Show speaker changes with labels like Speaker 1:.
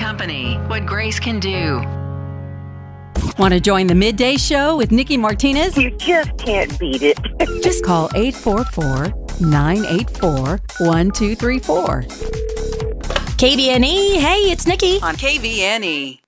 Speaker 1: Company, what Grace can do.
Speaker 2: Want to join the Midday Show with Nikki Martinez?
Speaker 3: You just can't beat it.
Speaker 2: Just call 844-984-1234.
Speaker 4: KVNE, hey, it's Nikki.
Speaker 1: On KVNE.